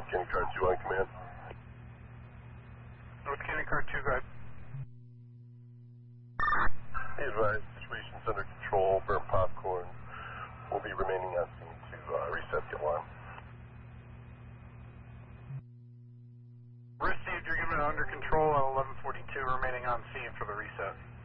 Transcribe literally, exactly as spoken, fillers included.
County Car two on command. North County Car two, go ahead. Be advised, situation's under control. Burn popcorn. We'll be remaining on scene to uh, reset the alarm. Received, you're given it under control at eleven forty-two, remaining on scene for the reset.